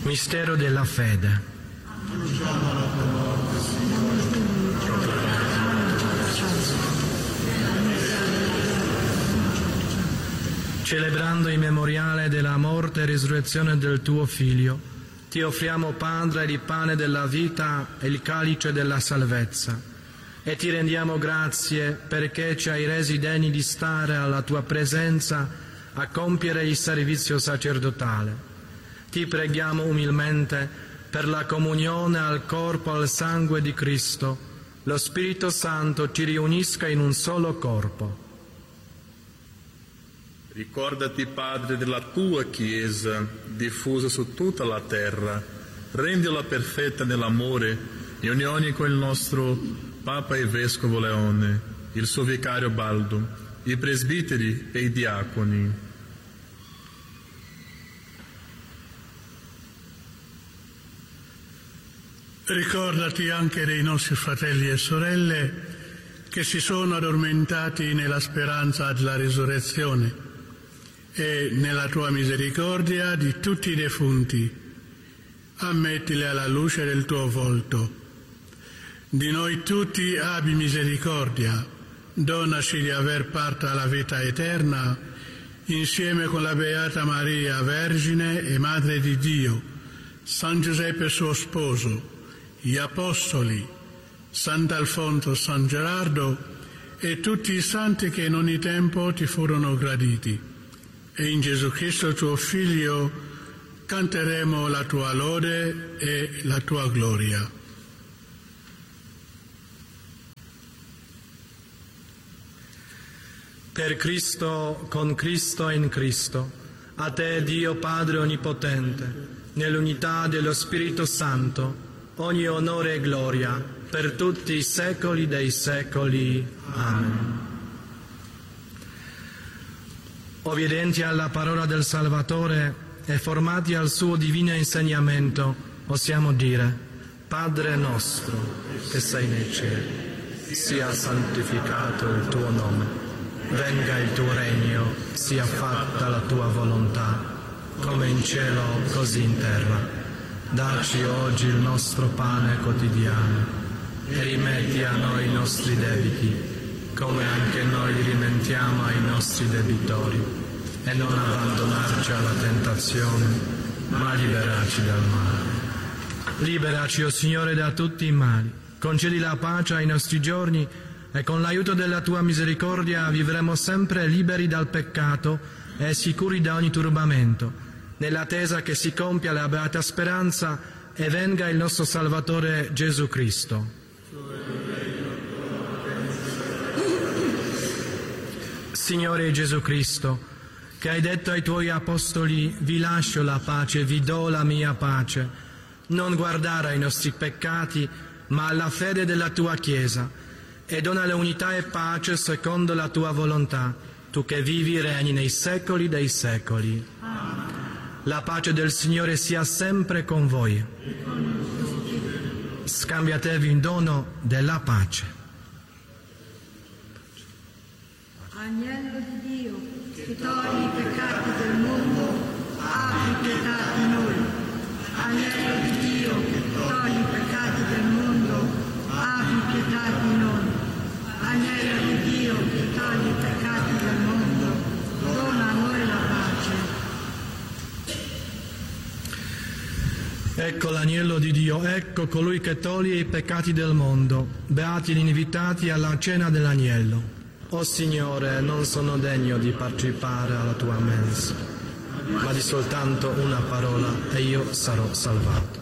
Mistero della fede. Celebrando il memoriale della morte e risurrezione del tuo Figlio, ti offriamo, Padre, il pane della vita e il calice della salvezza, e ti rendiamo grazie perché ci hai resi degni di stare alla tua presenza a compiere il servizio sacerdotale. Ti preghiamo umilmente per la comunione al corpo e al sangue di Cristo, lo Spirito Santo ci riunisca in un solo corpo. Ricordati, Padre, della tua Chiesa diffusa su tutta la terra, rendila perfetta nell'amore, in unione con il nostro Papa e Vescovo Leone, il suo vicario Baldo, i presbiteri e i diaconi. Ricordati anche dei nostri fratelli e sorelle che si sono addormentati nella speranza della risurrezione e nella tua misericordia di tutti i defunti. Ammettili alla luce del tuo volto. Di noi tutti abbi misericordia, donaci di aver parte alla vita eterna insieme con la Beata Maria, Vergine e Madre di Dio, San Giuseppe suo sposo, gli Apostoli, Sant'Alfonso, San Gerardo e tutti i santi che in ogni tempo ti furono graditi. E in Gesù Cristo tuo Figlio canteremo la tua lode e la tua gloria. Per Cristo, con Cristo e in Cristo, a te Dio Padre Onnipotente, nell'unità dello Spirito Santo, ogni onore e gloria per tutti i secoli dei secoli. Amen. Obbedienti alla parola del Salvatore e formati al suo divino insegnamento, possiamo dire: Padre nostro, che sei nei cieli, sia santificato il tuo nome, venga il tuo regno, sia fatta la tua volontà, come in cielo così in terra. Dacci oggi il nostro pane quotidiano e rimetti a noi i nostri debiti, come anche noi li rimettiamo ai nostri debitori, e non abbandonarci alla tentazione, ma liberaci dal male. Liberaci, o Signore, da tutti i mali, concedi la pace ai nostri giorni e con l'aiuto della tua misericordia vivremo sempre liberi dal peccato e sicuri da ogni turbamento, nell'attesa che si compia la beata speranza e venga il nostro Salvatore Gesù Cristo. Signore Gesù Cristo, che hai detto ai tuoi apostoli: vi lascio la pace, vi do la mia pace, non guardare ai nostri peccati, ma alla fede della tua Chiesa, e donale unità e pace secondo la tua volontà, tu che vivi e regni nei secoli dei secoli. Amen. La pace del Signore sia sempre con voi. Scambiatevi in dono della pace. Agnello di Dio, che togli i peccati del mondo, abbi pietà di noi. Agnello di Dio, che togli i peccati del mondo, abbi pietà di noi. Agnello di Dio, che togli i peccati del mondo, dona a noi la pace. Ecco l'agnello di Dio, ecco colui che toglie i peccati del mondo. Beati gli invitati alla cena dell'agnello. O Signore, non sono degno di partecipare alla tua mensa, ma di soltanto una parola e io sarò salvato.